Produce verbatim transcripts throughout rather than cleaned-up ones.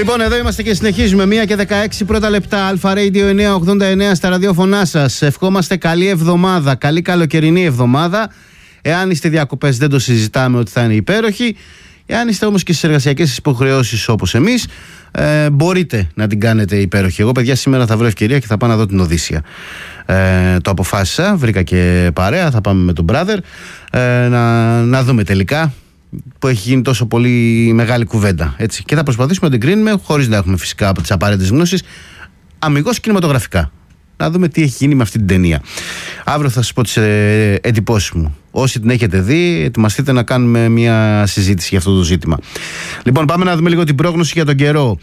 Λοιπόν, εδώ είμαστε και συνεχίζουμε. μία και δεκαέξι πρώτα λεπτά. Αλφα Radio εννιακόσια ογδόντα εννέα στα ραδιόφωνά σας. Ευχόμαστε καλή εβδομάδα, καλή καλοκαιρινή εβδομάδα. Εάν είστε διακοπές, δεν το συζητάμε ότι θα είναι υπέροχη. Εάν είστε όμως και στις εργασιακές υποχρεώσεις όπως εμείς, ε, μπορείτε να την κάνετε υπέροχη. Εγώ, παιδιά, σήμερα θα βρω ευκαιρία και θα πάω να δω την Οδύσσια. Ε, το αποφάσισα, βρήκα και παρέα. Θα πάμε με τον brother ε, να, να δούμε τελικά που έχει γίνει τόσο πολύ μεγάλη κουβέντα. Έτσι. Και θα προσπαθήσουμε να την κρίνουμε χωρίς να έχουμε φυσικά από τις απαραίτητες γνώσεις, αμιγώς κινηματογραφικά. Να δούμε τι έχει γίνει με αυτή την ταινία. Αύριο θα σας πω τις ε, εντυπώσεις μου. Όσοι την έχετε δει, ετοιμαστείτε να κάνουμε μια συζήτηση για αυτό το ζήτημα. Λοιπόν, πάμε να δούμε λίγο την πρόγνωση για τον καιρό.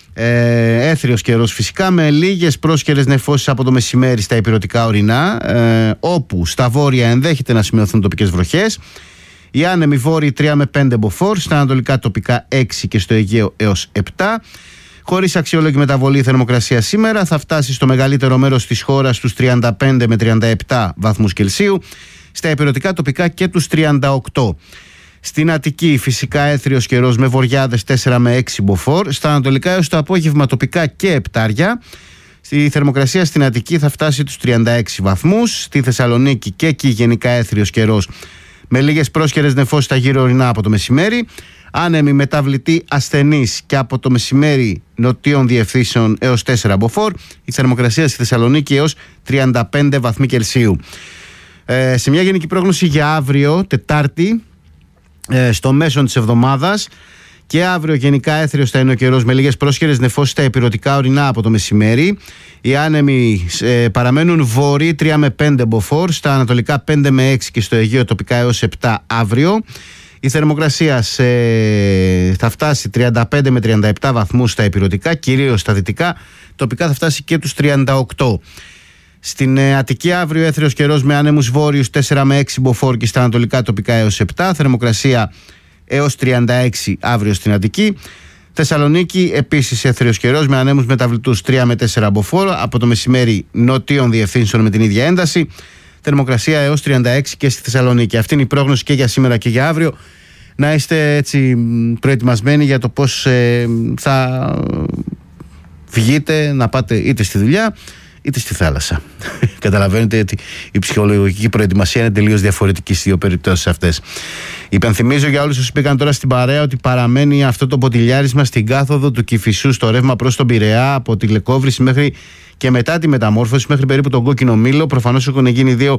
Ε, έθριος καιρός φυσικά, με λίγες πρόσκαιρες νεφώσεις από το μεσημέρι στα ηπειρωτικά ορεινά, ε, όπου στα βόρεια ενδέχεται να σημειωθούν τοπικές βροχές. Οι άνεμοι βόρειοι τρία με πέντε μποφόρ, στα ανατολικά τοπικά έξι και στο Αιγαίο έως επτά. Χωρίς αξιόλογη μεταβολή, η θερμοκρασία σήμερα θα φτάσει στο μεγαλύτερο μέρος της χώρας στους τριάντα πέντε με τριάντα επτά βαθμούς Κελσίου, στα ηπειρωτικά τοπικά και τους τριάντα οκτώ. Στην Αττική φυσικά έθριος καιρός με βοριάδες τέσσερα με έξι μποφόρ, στα ανατολικά έως το απόγευμα τοπικά και επτάρια. Η θερμοκρασία στην Αττική θα φτάσει τους τριάντα έξι βαθμούς, στη Θεσσαλονίκη και εκεί γενικά έθριος καιρός με λίγες πρόσκαιρες νεφώσεις στα γύρω ορεινά από το μεσημέρι. Άνεμοι μεταβλητοί ασθενείς και από το μεσημέρι νοτίων διευθύνσεων έως τέσσερα μποφόρ. Η θερμοκρασία στη Θεσσαλονίκη έως τριάντα πέντε βαθμοί Κελσίου. Ε, σε μια γενική πρόγνωση για αύριο, Τετάρτη, ε, στο μέσο της εβδομάδας, και αύριο γενικά έθριος θα είναι ο καιρός με λίγες πρόσκαιρες νεφώσεις στα ηπειρωτικά ορεινά από το μεσημέρι. Οι άνεμοι ε, παραμένουν βορροί τρία με πέντε μποφόρ, στα ανατολικά πέντε με έξι και στο Αιγαίο τοπικά έως επτά αύριο. Η θερμοκρασία σε, θα φτάσει τριάντα πέντε με τριάντα επτά βαθμούς στα ηπειρωτικά, κυρίως στα δυτικά, τοπικά θα φτάσει και τους τριάντα οκτώ. Στην ε, Αττική αύριο έθριος καιρός με άνεμους βόρειους τέσσερα με έξι μποφόρ και στα ανατολικά τοπικά έως επτά, θερμοκρασία έως τριάντα έξι αύριο στην Αττική. Θεσσαλονίκη επίσης έθριος καιρός με ανέμους μεταβλητούς τρία με τέσσερα μποφόρ, από το μεσημέρι νοτίων διευθύνσεων με την ίδια ένταση, θερμοκρασία έως τριάντα έξι και στη Θεσσαλονίκη. Αυτή είναι η πρόγνωση και για σήμερα και για αύριο. Να είστε έτσι προετοιμασμένοι για το πώς ε, θα βγείτε να πάτε είτε στη δουλειά είτε στη θάλασσα. Καταλαβαίνετε ότι η ψυχολογική προετοιμασία είναι τελείως διαφορετική στις δύο περιπτώσεις αυτές. Υπενθυμίζω για όλους όσους πήγαν τώρα στην παρέα ότι παραμένει αυτό το ποτηλιάρισμα στην κάθοδο του Κηφισού στο ρεύμα προς τον Πειραιά, από τη Λεκόβρηση μέχρι και μετά τη μεταμόρφωση μέχρι περίπου τον Κόκκινο Μήλο. Προφανώς έχουν γίνει δύο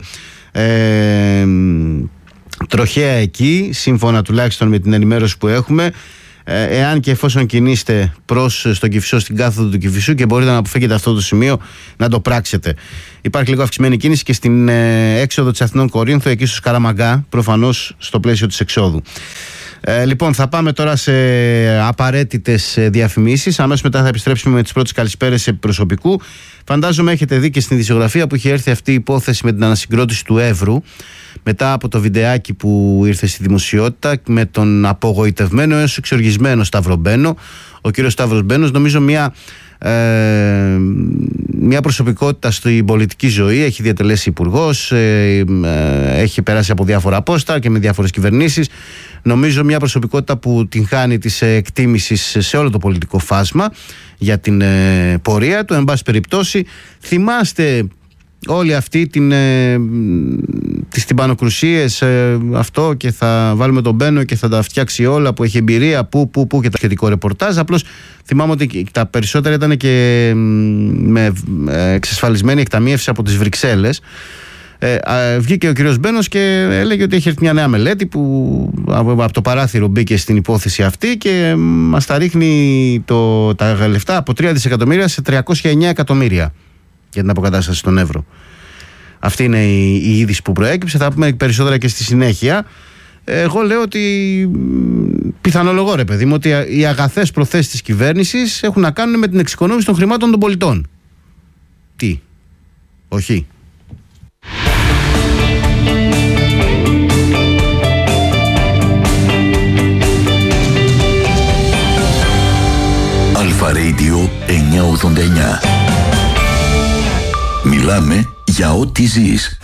ε, τροχαία εκεί, σύμφωνα τουλάχιστον με την ενημέρωση που έχουμε. Εάν και εφόσον κινείστε προς στον Κηφισό, στην κάθοδο του Κηφισού, και μπορείτε να αποφύγετε αυτό το σημείο, να το πράξετε. Υπάρχει λίγο αυξημένη κίνηση και στην ε, έξοδο της Αθηνών Κορίνθου, εκεί στο Σκαραμαγκά, προφανώς στο πλαίσιο της εξόδου. Ε, λοιπόν, θα πάμε τώρα σε απαραίτητες διαφημίσεις. Αμέσως μετά θα επιστρέψουμε με τις πρώτες καλησπέρες επί προσωπικού. Φαντάζομαι έχετε δει και στην ειδησιογραφία που είχε έρθει αυτή η υπόθεση με την ανασυγκρότηση του Εύρου, μετά από το βιντεάκι που ήρθε στη δημοσιότητα με τον απογοητευμένο έως εξοργισμένο Σταύρο Μπένο. Ο κύριος Σταύρος Μπένος, νομίζω μια, ε, μια προσωπικότητα στην πολιτική ζωή, έχει διατελέσει υπουργός, ε, ε, έχει περάσει από διάφορα πόστα και με διάφορες κυβερνήσεις. Νομίζω μια προσωπικότητα που την χάνει της εκτίμησης σε όλο το πολιτικό φάσμα για την ε, πορεία του. Εν πάση περιπτώσει, θυμάστε όλη αυτή την, ε, τις τυμπανοκρουσίες, ε, αυτό, και θα βάλουμε τον Μπένο και θα τα φτιάξει όλα, που έχει εμπειρία, που, που, που, και το σχετικό ρεπορτάζ. Απλώς θυμάμαι ότι τα περισσότερα ήταν και με εξασφαλισμένη εκταμείευση από τις Βρυξέλλες. Ε, α, βγήκε ο κύριος Μπένος και έλεγε ότι έχει έρθει μια νέα μελέτη που από, από το παράθυρο μπήκε στην υπόθεση αυτή και μας τα ρίχνει το, τα λεφτά από τρία δισεκατομμύρια σε τριακόσια εννέα εκατομμύρια για την αποκατάσταση στον Εύρο. Αυτή είναι η, η είδηση που προέκυψε. Θα πούμε περισσότερα και στη συνέχεια. Εγώ λέω ότι πιθανολογώ, ρε παιδί μου, ότι οι αγαθές προθέσεις της κυβέρνησης έχουν να κάνουν με την εξοικονόμηση των χρημάτων των πολιτών. Τι? Όχι? Αλφα Radio εννιακόσια ογδόντα εννέα. Μιλάμε για ό,τι ζεις.